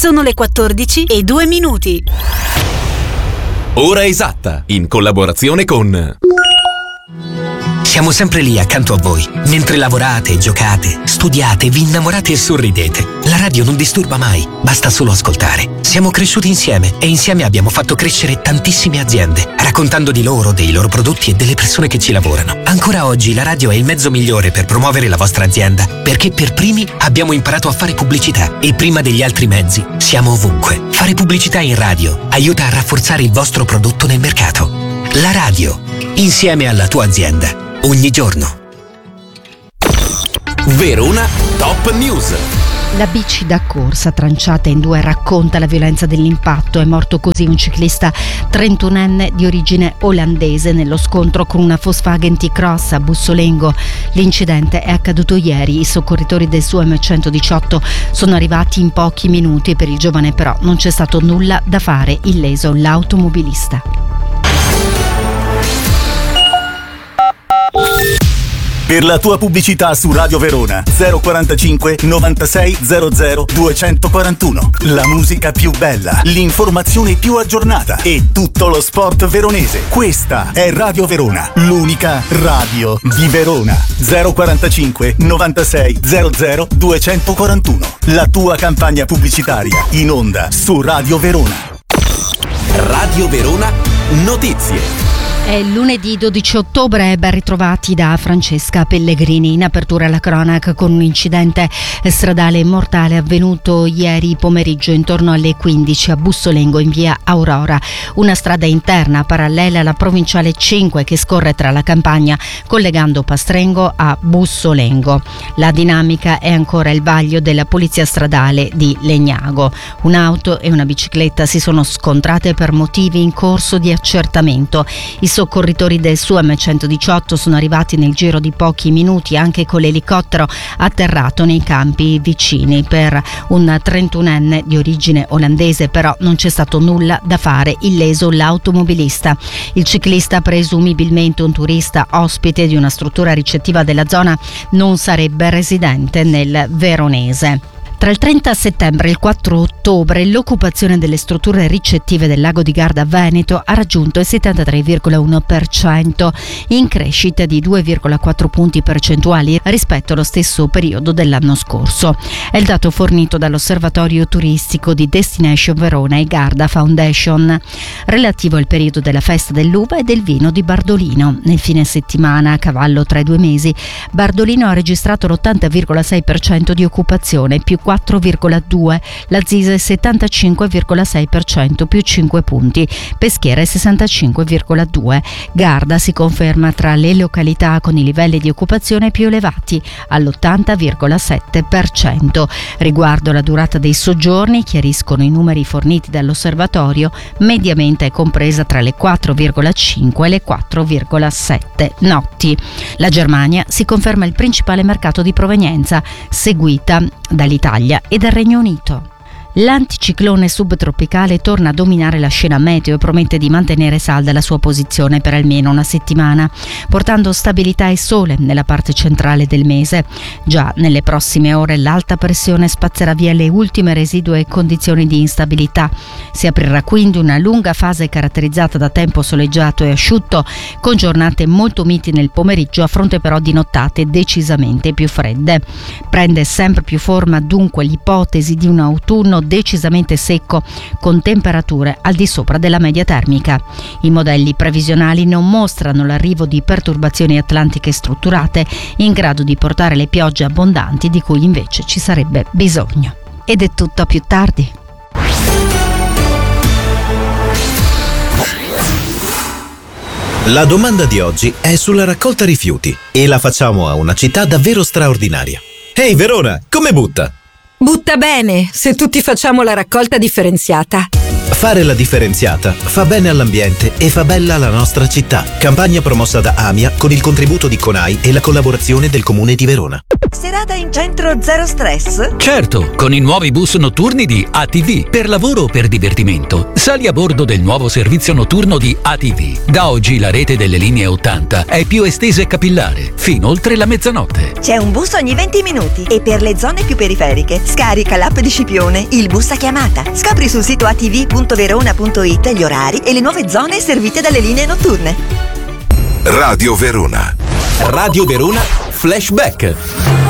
Sono le 14:02. Ora esatta, in collaborazione con... Siamo sempre lì accanto a voi, mentre lavorate, giocate, studiate, vi innamorate e sorridete. La radio non disturba mai, basta solo ascoltare. Siamo cresciuti insieme e insieme abbiamo fatto crescere tantissime aziende, raccontando di loro, dei loro prodotti e delle persone che ci lavorano. Ancora oggi la radio è il mezzo migliore per promuovere la vostra azienda, perché per primi abbiamo imparato a fare pubblicità e prima degli altri mezzi siamo ovunque. Fare pubblicità in radio aiuta a rafforzare il vostro prodotto nel mercato. La radio, insieme alla tua azienda. Ogni giorno. Verona Top News. La bici da corsa tranciata in due racconta la violenza dell'impatto. È morto così un ciclista 31enne di origine olandese nello scontro con una Volkswagen T-Cross a Bussolengo. L'incidente è accaduto ieri. I soccorritori del SUAM 118 sono arrivati in pochi minuti. Per il giovane però non c'è stato nulla da fare, illeso l'automobilista. Per la tua pubblicità su Radio Verona 045 96 00 241. La musica più bella, l'informazione più aggiornata e tutto lo sport veronese. Questa è Radio Verona, l'unica radio di Verona. 045 96 00 241. La tua campagna pubblicitaria in onda su Radio Verona. Radio Verona Notizie. È lunedì 12 ottobre, ben ritrovati da Francesca Pellegrini. In apertura alla cronaca con un incidente stradale mortale avvenuto ieri pomeriggio intorno alle 15 a Bussolengo in via Aurora. Una strada interna parallela alla provinciale 5 che scorre tra la campagna collegando Pastrengo a Bussolengo. La dinamica è ancora il vaglio della polizia stradale di Legnago. Un'auto e una bicicletta si sono scontrate per motivi in corso di accertamento. I soccorritori del SUAM 118 sono arrivati nel giro di pochi minuti anche con l'elicottero atterrato nei campi vicini. Per un 31enne di origine olandese però non c'è stato nulla da fare, illeso l'automobilista. Il ciclista, presumibilmente un turista ospite di una struttura ricettiva della zona, non sarebbe residente nel veronese. Tra il 30 settembre e il 4 ottobre l'occupazione delle strutture ricettive del lago di Garda Veneto ha raggiunto il 73,1%, in crescita di 2,4 punti percentuali rispetto allo stesso periodo dell'anno scorso. È il dato fornito dall'Osservatorio Turistico di Destination Verona e Garda Foundation, relativo al periodo della festa dell'uva e del vino di Bardolino. Nel fine settimana, a cavallo tra i 2 mesi, Bardolino ha registrato l'80,6% di occupazione, più 4,2, la Zisa il 75,6% più 5 punti, Peschiera il 65,2. Garda si conferma tra le località con i livelli di occupazione più elevati all'80,7%. Riguardo la durata dei soggiorni, chiariscono i numeri forniti dall'osservatorio, mediamente è compresa tra le 4,5 e le 4,7 notti. La Germania si conferma il principale mercato di provenienza, seguita dall'Italia e dal Regno Unito. L'anticiclone subtropicale torna a dominare la scena meteo e promette di mantenere salda la sua posizione per almeno una settimana, portando stabilità e sole nella parte centrale del mese. Già nelle prossime ore l'alta pressione spazzerà via le ultime residue condizioni di instabilità. Si aprirà quindi una lunga fase caratterizzata da tempo soleggiato e asciutto, con giornate molto miti nel pomeriggio, a fronte però di nottate decisamente più fredde. Prende sempre più forma dunque l'ipotesi di un autunno decisamente secco, con temperature al di sopra della media termica. I modelli previsionali non mostrano l'arrivo di perturbazioni atlantiche strutturate in grado di portare le piogge abbondanti di cui invece ci sarebbe bisogno. Ed è tutto, a più tardi. La domanda di oggi è sulla raccolta rifiuti e la facciamo a una città davvero straordinaria. Ehi Verona, come butta? Butta bene, se tutti facciamo la raccolta differenziata. Fare la differenziata fa bene all'ambiente e fa bella la nostra città. Campagna promossa da AMIA con il contributo di CONAI e la collaborazione del Comune di Verona. Serata in centro zero stress? Certo, con i nuovi bus notturni di ATV, per lavoro o per divertimento. Sali a bordo del nuovo servizio notturno di ATV. Da oggi la rete delle linee 80 è più estesa e capillare, fino oltre la mezzanotte. C'è un bus ogni 20 minuti e per le zone più periferiche scarica l'app di Scipione, il bus a chiamata. Scopri sul sito atv.verona.it gli orari e le nuove zone servite dalle linee notturne. Radio Verona. Radio Verona Flashback.